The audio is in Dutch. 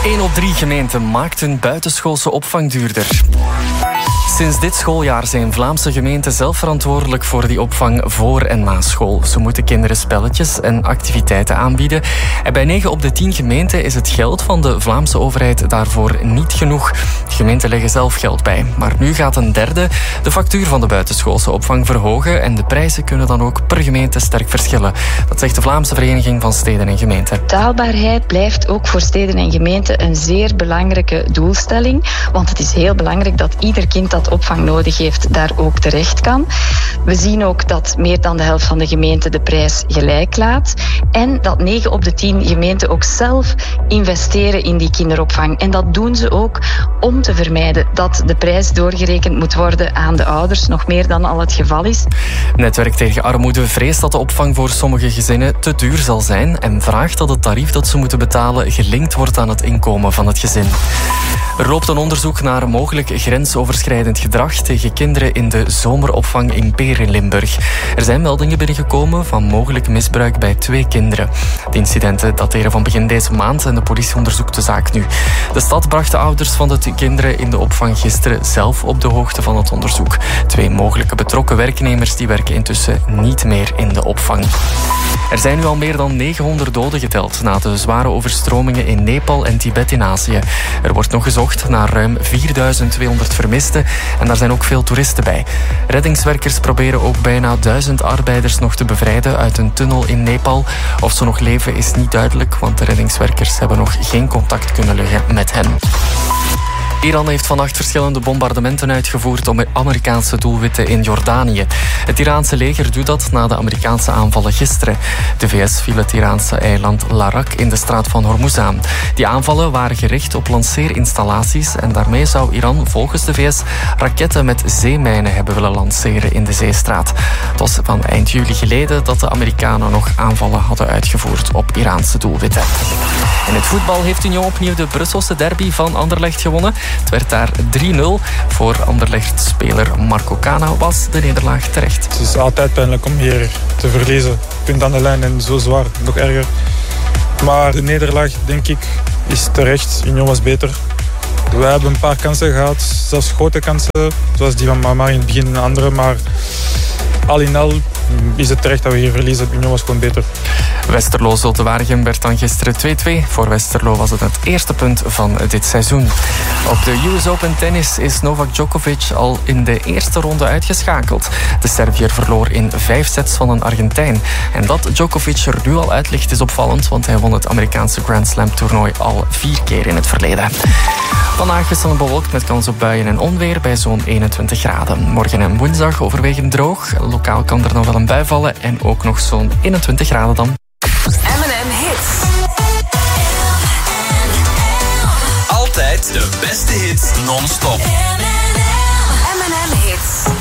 1 op 3 gemeenten maakt hun buitenschoolse opvang duurder. Sinds dit schooljaar zijn Vlaamse gemeenten zelf verantwoordelijk voor die opvang voor en na school. Ze moeten kinderen spelletjes en activiteiten aanbieden. En bij 9 op de 10 gemeenten is het geld van de Vlaamse overheid daarvoor niet genoeg. De gemeenten leggen zelf geld bij. Maar nu gaat een derde de factuur van de buitenschoolse opvang verhogen. En de prijzen kunnen dan ook per gemeente sterk verschillen. Dat zegt de Vlaamse Vereniging van Steden en Gemeenten. Betaalbaarheid blijft ook voor steden en gemeenten een zeer belangrijke doelstelling. Want het is heel belangrijk dat ieder kind dat opvang nodig heeft, daar ook terecht kan. We zien ook dat meer dan de helft van de gemeenten de prijs gelijk laat. En dat 9 op de 10 gemeenten ook zelf investeren in die kinderopvang. En dat doen ze ook om te vermijden dat de prijs doorgerekend moet worden aan de ouders, nog meer dan al het geval is. Netwerk tegen Armoede vreest dat de opvang voor sommige gezinnen te duur zal zijn en vraagt dat het tarief dat ze moeten betalen gelinkt wordt aan het inkomen van het gezin. Er loopt een onderzoek naar mogelijk grensoverschrijdend gedrag tegen kinderen in de zomeropvang in Peer in Limburg. Er zijn meldingen binnengekomen van mogelijk misbruik bij 2 kinderen. De incidenten dateren van begin deze maand en de politie onderzoekt de zaak nu. De stad bracht de ouders van de kinderen in de opvang gisteren zelf op de hoogte van het onderzoek. 2 mogelijke betrokken werknemers die werken intussen niet meer in de opvang. Er zijn nu al meer dan 900 doden geteld na de zware overstromingen in Nepal en Tibet in Azië. Er wordt nog gezocht naar ruim 4200 vermisten en daar zijn ook veel toeristen bij. Reddingswerkers proberen ook bijna 1000 arbeiders nog te bevrijden uit een tunnel in Nepal. Of ze nog leven is niet duidelijk, want de reddingswerkers hebben nog geen contact kunnen leggen met hen. Iran heeft vannacht verschillende bombardementen uitgevoerd op Amerikaanse doelwitten in Jordanië. Het Iraanse leger doet dat na de Amerikaanse aanvallen gisteren. De VS viel het Iraanse eiland Larak in de straat van Hormuz aan. Die aanvallen waren gericht op lanceerinstallaties en daarmee zou Iran volgens de VS raketten met zeemijnen hebben willen lanceren in de zeestraat. Het was van eind juli geleden dat de Amerikanen nog aanvallen hadden uitgevoerd op Iraanse doelwitten. In het voetbal heeft Union opnieuw de Brusselse derby van Anderlecht gewonnen. Het werd daar 3-0. Voor Anderlecht-speler Marco Cana was de nederlaag terecht. Het is altijd pijnlijk om hier te verliezen. Punt aan de lijn en zo zwaar, nog erger. Maar de nederlaag, denk ik, is terecht. Union was beter. We hebben een paar kansen gehad, zelfs grote kansen. Zoals die van Mama in het begin en andere. Maar al in al is het terecht dat we hier verliezen. Union was gewoon beter. Westerlo-Zulte Waregem werd dan gisteren 2-2. Voor Westerlo was het eerste punt van dit seizoen. Op de US Open Tennis is Novak Djokovic al in de eerste ronde uitgeschakeld. De Serviër verloor in 5 sets van een Argentijn. En dat Djokovic er nu al uit ligt is opvallend, want hij won het Amerikaanse Grand Slam toernooi al 4 keer in het verleden. Vandaag wisselend bewolkt met kans op buien en onweer bij zo'n 21 graden. Morgen en woensdag overwegend droog. Lokaal kan er nog wel een bui vallen en ook nog zo'n 21 graden dan. M&M Hits. Altijd de beste hits non-stop. M&M Hits.